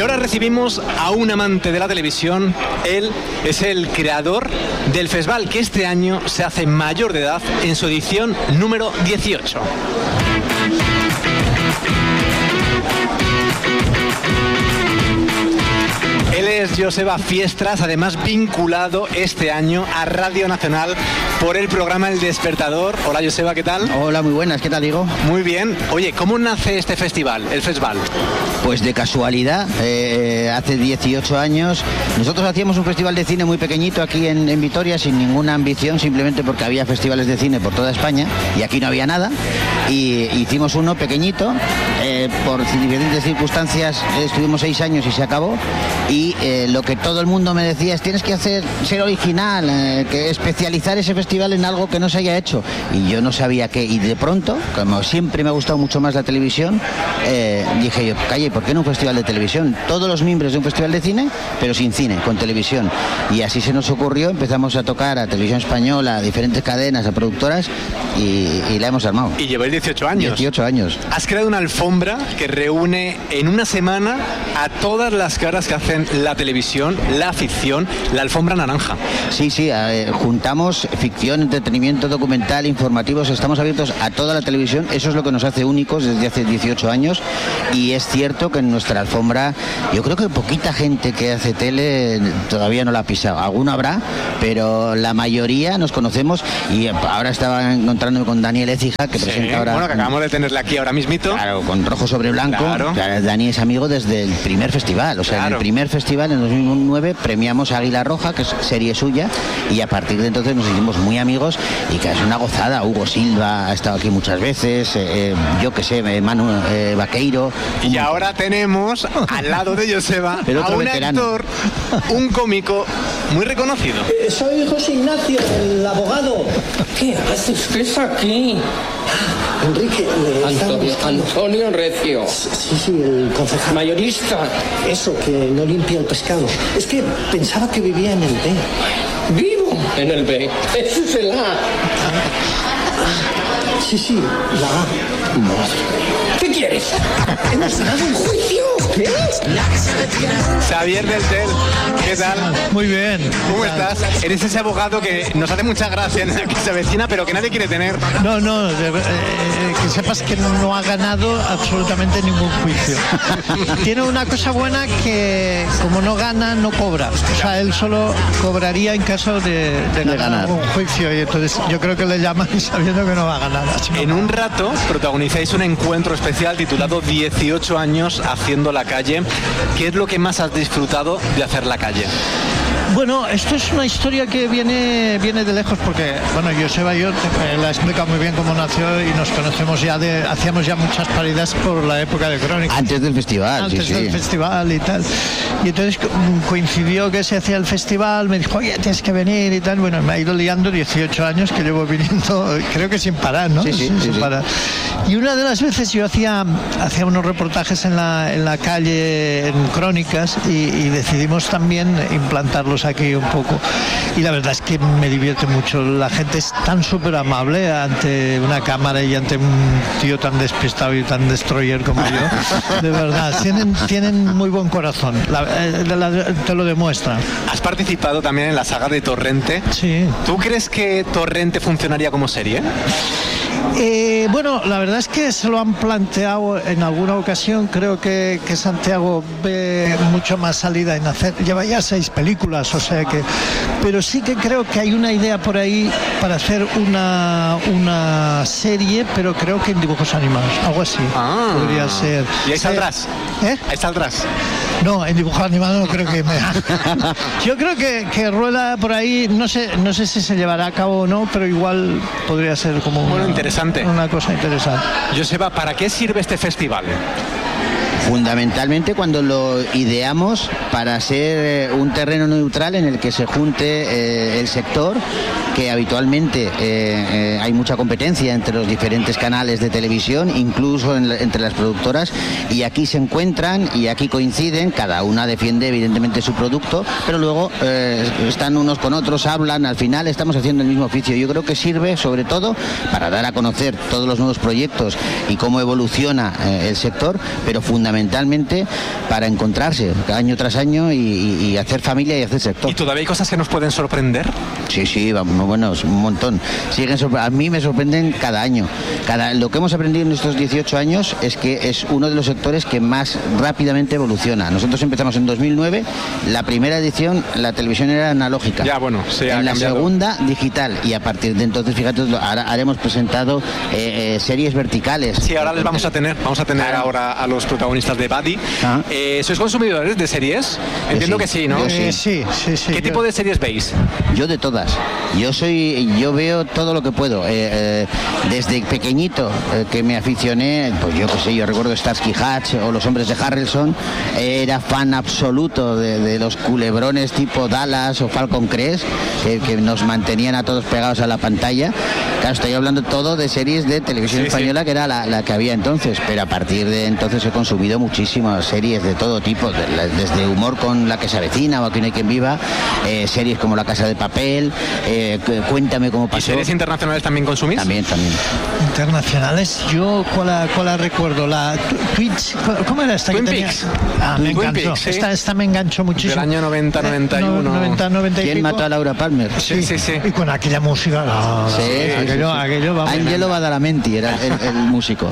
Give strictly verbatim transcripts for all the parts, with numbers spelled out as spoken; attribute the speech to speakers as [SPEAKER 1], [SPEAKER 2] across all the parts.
[SPEAKER 1] ahora recibimos a un amante de la televisión. Él es el creador del festival que este año se hace mayor de edad en su edición número dieciocho. Él es Joseba Fiestras, además vinculado este año a Radio Nacional por el programa El Despertador. Hola Joseba, ¿qué tal?
[SPEAKER 2] Hola, muy buenas, ¿qué tal, Diego?
[SPEAKER 1] Muy bien. Oye, ¿cómo nace este festival, el festival?
[SPEAKER 2] Pues de casualidad, eh, hace dieciocho años nosotros hacíamos un festival de cine muy pequeñito aquí en, en Vitoria, sin ninguna ambición, simplemente porque había festivales de cine por toda España y aquí no había nada, y hicimos uno pequeñito, eh, por diferentes circunstancias estuvimos seis años y se acabó, y eh, lo que todo el mundo me decía es tienes que hacer, ser original, eh, que especializar ese festival en algo que no se haya hecho, y yo no sabía qué, y de pronto, como siempre me ha gustado mucho más la televisión, eh, dije yo, calle, ¿por qué no un festival de televisión? Todos los miembros de un festival de cine, pero sin cine, con televisión. Y así se nos ocurrió, empezamos a tocar a Televisión Española, a diferentes cadenas, a productoras, y, y la hemos armado.
[SPEAKER 1] Y lleváis dieciocho años.
[SPEAKER 2] dieciocho años.
[SPEAKER 1] Has creado una alfombra que reúne en una semana a todas las caras que hacen la televisión, la ficción, la alfombra naranja.
[SPEAKER 2] Sí, sí, eh, juntamos ficción, entretenimiento, documental, informativos, estamos abiertos a toda la televisión, eso es lo que nos hace únicos desde hace dieciocho años, y es cierto que en nuestra alfombra, yo creo que poquita gente que hace tele todavía no la ha pisado, alguno habrá, pero la mayoría nos conocemos, y ahora estaba encontrándome con Daniel Écija, que sí, presenta ahora...
[SPEAKER 1] Bueno, que acabamos de tenerle aquí ahora mismito.
[SPEAKER 2] Claro, con Rojo sobre Blanco.
[SPEAKER 1] Claro.
[SPEAKER 2] Dani es amigo desde el primer festival, o sea, claro. En el primer festival, en dos mil nueve, premiamos a Águila Roja, que es serie suya, y a partir de entonces nos hicimos muy amigos, y que es una gozada. Hugo Silva ha estado aquí muchas veces, eh, yo que sé, Manu eh, Vaqueiro.
[SPEAKER 1] Y ahora tenemos al lado de Joseba a un veterano. Actor, un cómico muy reconocido.
[SPEAKER 3] Eh, soy José Ignacio, el abogado. ¿Qué haces? ¿Qué es aquí?
[SPEAKER 4] Enrique, eh,
[SPEAKER 3] Antonio, Antonio Recio.
[SPEAKER 4] Sí, sí, el concejal.
[SPEAKER 3] Mayorista.
[SPEAKER 4] Eso, que no limpia el pescado. Es que pensaba que vivía en el B.
[SPEAKER 3] Vivo en el B. Eso es el A.
[SPEAKER 4] Sí, sí, la A.
[SPEAKER 3] Madre. ¿Qué quieres?
[SPEAKER 4] Hemos ganado un juicio.
[SPEAKER 3] ¿Qué?
[SPEAKER 1] Xavier del Tel, ¿qué tal?
[SPEAKER 5] Muy bien.
[SPEAKER 1] ¿Cómo estás? Eres ese abogado que nos hace mucha gracia, que se avecina, pero que nadie quiere tener.
[SPEAKER 5] No, no, de, eh, que sepas que no, no ha ganado absolutamente ningún juicio. Tiene una cosa buena que, como no gana, no cobra. O sea, él solo cobraría en caso de, de, de ganar un juicio, y entonces yo creo que le llaman sabiendo que no va a ganar.
[SPEAKER 1] En un rato protagonizáis un encuentro especial titulado dieciocho años haciendo la calle. ¿Qué es lo que más has disfrutado de hacer la calle?
[SPEAKER 5] Bueno, esto es una historia que viene viene de lejos, porque, bueno, Joseba y yo, eh, la he explicado muy bien cómo nació, y nos conocemos ya de, hacíamos ya muchas paridas por la época de Crónica.
[SPEAKER 2] Antes del festival,
[SPEAKER 5] Antes
[SPEAKER 2] sí,
[SPEAKER 5] del
[SPEAKER 2] sí.
[SPEAKER 5] festival y tal. Y entonces coincidió que se hacía el festival, me dijo, oye, tienes que venir y tal. Bueno, me ha ido liando dieciocho años que llevo viniendo, creo que sin parar, ¿no?
[SPEAKER 2] Sí, sí,
[SPEAKER 5] sin,
[SPEAKER 2] sí,
[SPEAKER 5] sin
[SPEAKER 2] sí.
[SPEAKER 5] parar. Y una de las veces yo hacía, hacía unos reportajes en la, en la calle, en Crónicas, y, y decidimos también implantarlos aquí un poco. Y la verdad es que me divierte mucho. La gente es tan súper amable ante una cámara y ante un tío tan despistado y tan destroyer como yo. De verdad, tienen, tienen muy buen corazón. La, la, la, te lo demuestran.
[SPEAKER 1] Has participado también en la saga de Torrente.
[SPEAKER 5] Sí.
[SPEAKER 1] ¿Tú crees que Torrente funcionaría como serie?
[SPEAKER 5] Eh, bueno, la verdad es que se lo han planteado en alguna ocasión. Creo que, que Santiago ve mucho más salida en hacer, lleva ya seis películas, o sea que, pero sí que creo que hay una idea por ahí para hacer una, una serie, pero creo que en dibujos animados, algo así.
[SPEAKER 1] Ah.
[SPEAKER 5] Podría ser.
[SPEAKER 1] ¿Y ahí saldrás?
[SPEAKER 5] ¿Eh?
[SPEAKER 1] Ahí saldrás.
[SPEAKER 5] No, en dibujos animados no creo que me... Yo creo que, que rueda por ahí, no sé, no sé si se llevará a cabo o no, pero igual podría ser como una,
[SPEAKER 1] bueno, interesante.
[SPEAKER 5] Una cosa interesante.
[SPEAKER 1] Joseba, ¿para qué sirve este festival?
[SPEAKER 2] Fundamentalmente cuando lo ideamos para ser un terreno neutral en el que se junte eh, el sector que habitualmente eh, eh, hay mucha competencia entre los diferentes canales de televisión, incluso en la, entre las productoras, y aquí se encuentran y aquí coinciden, cada una defiende evidentemente su producto, pero luego eh, están unos con otros, hablan, al final estamos haciendo el mismo oficio. Yo creo que sirve sobre todo para dar a conocer todos los nuevos proyectos y cómo evoluciona eh, el sector, pero fundamentalmente para encontrarse año tras año y, y, y hacer familia y hacer sector.
[SPEAKER 1] ¿Y todavía hay cosas que nos pueden sorprender?
[SPEAKER 2] Sí, sí, vamos, bueno, un montón. Siguen a mí me sorprenden cada año. Cada, lo que hemos aprendido en estos dieciocho años es que es uno de los sectores que más rápidamente evoluciona. Nosotros empezamos en dos mil nueve, la primera edición la televisión era analógica.
[SPEAKER 1] Ya, bueno, se ha
[SPEAKER 2] En la
[SPEAKER 1] cambiado.
[SPEAKER 2] segunda digital, y a partir de entonces, fíjate, ahora haremos presentado eh, eh, series verticales.
[SPEAKER 1] Sí, ahora les vamos a tener, vamos a tener
[SPEAKER 2] Claro.
[SPEAKER 1] ahora a los protagonistas de Buddy.
[SPEAKER 2] Ah.
[SPEAKER 1] Eh, ¿Sois consumidores de series? Entiendo
[SPEAKER 2] sí,
[SPEAKER 1] que sí, ¿no?
[SPEAKER 2] yo
[SPEAKER 5] Eh, sí, sí, sí.
[SPEAKER 1] ¿Qué
[SPEAKER 5] yo-
[SPEAKER 1] tipo de series veis?
[SPEAKER 2] Yo de todas. Yo soy, yo veo todo lo que puedo. Eh, eh, desde pequeñito eh, que me aficioné, pues yo qué sé, yo recuerdo Starsky Hutch o Los Hombres de Harrelson. Eh, era fan absoluto de, de los culebrones tipo Dallas o Falcon Crest, que, que nos mantenían a todos pegados a la pantalla. Claro, estoy hablando todo de series de televisión
[SPEAKER 1] Sí,
[SPEAKER 2] española,
[SPEAKER 1] sí.
[SPEAKER 2] que era la, la que había entonces, pero a partir de entonces he consumido muchísimas series de todo tipo, de la- desde humor con La que se avecina o Aquí no hay quien viva, eh, series como La Casa de Papel, eh, cu- Cuéntame cómo
[SPEAKER 1] ¿Y
[SPEAKER 2] pasó.
[SPEAKER 1] series internacionales también consumís?
[SPEAKER 2] También, también.
[SPEAKER 5] Internacionales, yo cuál la, cuál la recuerdo, la tu- Twitch, ¿cómo era esta
[SPEAKER 1] Twin
[SPEAKER 5] que tenía?
[SPEAKER 1] Peaks.
[SPEAKER 5] Ah, me
[SPEAKER 1] Twin
[SPEAKER 5] enganchó.
[SPEAKER 1] Peaks, sí.
[SPEAKER 5] esta, esta me enganchó muchísimo.
[SPEAKER 1] Del año noventa,
[SPEAKER 5] Eh,
[SPEAKER 1] noventa y
[SPEAKER 5] no-
[SPEAKER 1] uno.
[SPEAKER 5] noventa, noventa y
[SPEAKER 2] ¿Quién
[SPEAKER 5] pico.
[SPEAKER 2] mató a Laura Palmer?
[SPEAKER 1] Sí, sí, sí.
[SPEAKER 5] Y con aquella música, no, no,
[SPEAKER 2] Sí, sí, sí,
[SPEAKER 5] aquello,
[SPEAKER 2] sí.
[SPEAKER 5] aquello, vamos.
[SPEAKER 2] Angelo Badalamenti era el, el músico.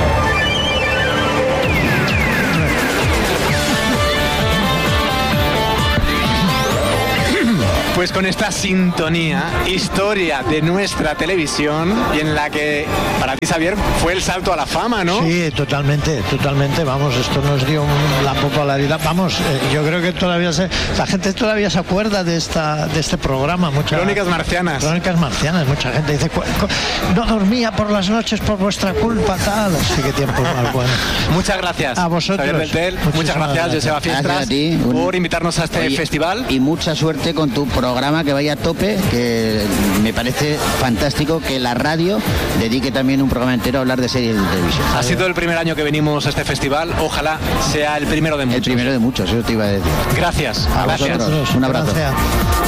[SPEAKER 1] Pues con esta sintonía, historia de nuestra televisión, y en la que para ti, Xavier, fue el salto a la fama, ¿no?
[SPEAKER 5] Sí, totalmente, totalmente, vamos, esto nos dio un- la popularidad, vamos, eh, yo creo que todavía se, la gente todavía se acuerda de esta de este programa, mucha,
[SPEAKER 1] Crónicas marcianas.
[SPEAKER 5] Crónicas marcianas, mucha gente dice, "Cu- cu- no dormía por las noches por vuestra culpa, tal", así que tiempo más bueno.
[SPEAKER 1] Muchas gracias.
[SPEAKER 5] A vosotros.
[SPEAKER 1] Xavier Deltel, muchas
[SPEAKER 5] Muchísimas
[SPEAKER 1] gracias,
[SPEAKER 5] gracias.
[SPEAKER 1] Joseba Fiestras,
[SPEAKER 2] Gracias a ti. Un-
[SPEAKER 1] por invitarnos a este
[SPEAKER 2] Oye,
[SPEAKER 1] festival.
[SPEAKER 2] Y mucha suerte con tu programa, que vaya a tope, que me parece fantástico que la radio dedique también un programa entero a hablar de series de televisión.
[SPEAKER 1] Ha sido el primer año que venimos a este festival, ojalá sea el primero de muchos.
[SPEAKER 2] El primero de muchos, eso te iba a decir.
[SPEAKER 1] Gracias.
[SPEAKER 2] A
[SPEAKER 1] gracias.
[SPEAKER 2] vosotros. Un abrazo.
[SPEAKER 5] Gracias.